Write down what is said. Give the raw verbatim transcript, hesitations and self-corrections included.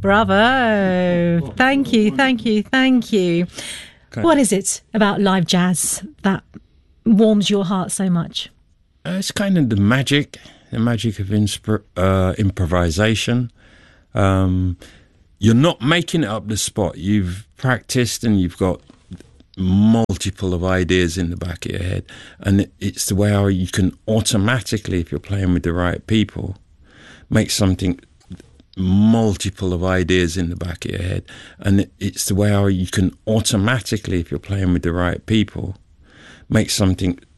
Bravo. Thank you, thank you, thank you. Okay. What is it about live jazz that warms your heart so much? Uh, it's kind of the magic, the magic of inspir- uh, improvisation. Um, you're not making it up the spot. You've practiced and you've got multiple of ideas in the back of your head. And it's the way how you can automatically, if you're playing with the right people, make something multiple of ideas in the back of your head. And it's the way how you can automatically, if you're playing with the right people, make something